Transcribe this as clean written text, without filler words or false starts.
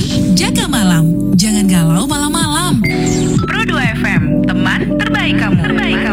Pagi, jaga malam. Jangan galau malam-malam. Pro 2 FM, teman terbaik kamu.